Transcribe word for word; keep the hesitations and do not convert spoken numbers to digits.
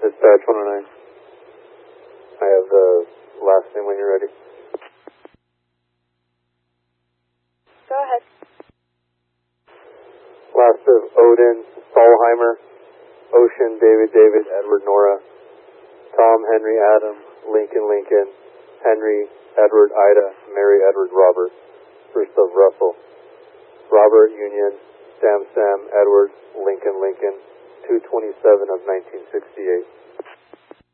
Dispatch one oh nine. I have the last name when you're ready. Go ahead. Last of Odin, Solheimer, Ocean, David, David, Edward, Nora, Tom, Henry, Adam, Lincoln, Lincoln, Henry, Edward, Ida, Mary, Edward, Robert. First of Russell. Robert, Union, Sam, Sam, Edward, Lincoln, Lincoln, two twenty-seven of nineteen sixty-eight.